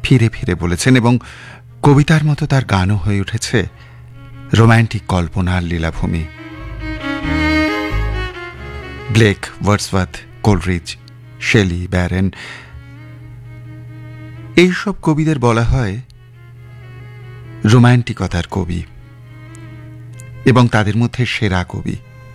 ফিরে ফিরে বলেছেন, এবং কবিতার মতো তার গানও হয়ে উঠেছে রোম্যান্টিক কল্পনার লীলাভূমি। Blake, Wordsworth, Coleridge, Shelley, barren, এইসব কবিদের বলা হয় রোম্যান্টিকতার কবি, এবং তাদের মধ্যে সেরা কবি।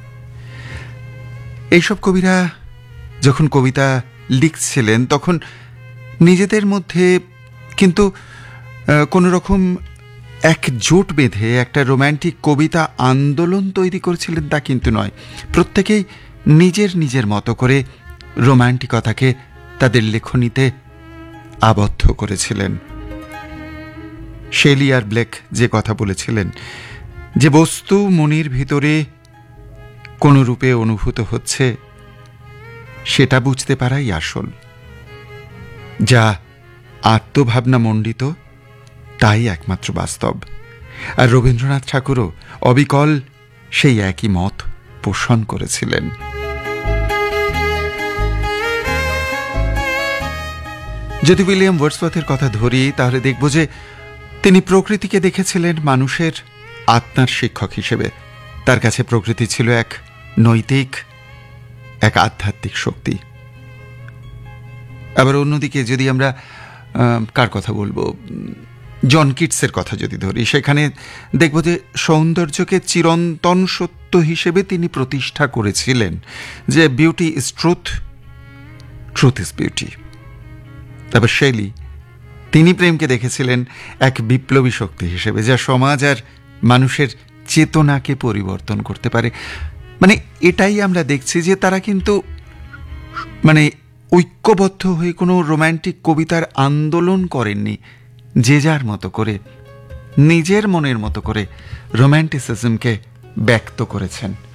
এইসব কবিরা যখন কবিতা লিখছিলেন তখন নিজেদের মধ্যে কিন্তু কোনো রকম এক জোট বেঁধে একটা রোম্যান্টিক কবিতা আন্দোলন তৈরি করেছিলেন তা কিন্তু নয়। প্রত্যেকেই নিজের নিজের মতো করে রোম্যান্টিকতাকে তাদের লেখনীতে আবদ্ধ করেছিলেন। শেলি আর ব্লেক যে কথা বলেছিলেন, যে বস্তু মনির ভিতরে কোনো রূপে অনুভূত হচ্ছে সেটা বুঝতে পারাই আসল, যা আত্মভাবনা মণ্ডিত তাই একমাত্র বাস্তব। আর রবীন্দ্রনাথ ঠাকুরও অবিকল সেই একই মত পোষণ করেছিলেন। যদি উইলিয়াম ওয়ার্ডসওয়ার্থের কথা ধরি তাহলে দেখব যে তিনি প্রকৃতিকে দেখেছিলেন মানুষের আত্মার শিক্ষক হিসেবে। তার কাছে প্রকৃতি ছিল এক নৈতিক, এক আধ্যাত্মিক শক্তি। আবার অন্যদিকে যদি আমরা কার কথা বলবো, জন কিটসের কথা যদি ধরি, সেখানে দেখব যে সৌন্দর্যকে চিরন্তন সত্য হিসেবে তিনি প্রতিষ্ঠা করেছিলেন, যে beauty is truth, truth is beauty. তারপর শেলি, তিনি প্রেমকে দেখেছিলেন এক বিপ্লবী শক্তি হিসেবে, যা সমাজ আর মানুষের চেতনাকে পরিবর্তন করতে পারে। মানে এটাই আমরা দেখছি যে তারা কিন্তু মানে ঐক্যবদ্ধ হয়ে কোনো রোম্যান্টিক কবিতার আন্দোলন করেননি, যে যার মতো করে নিজের মনের মতো করে রোম্যান্টিসিজমকে ব্যক্ত করেছেন।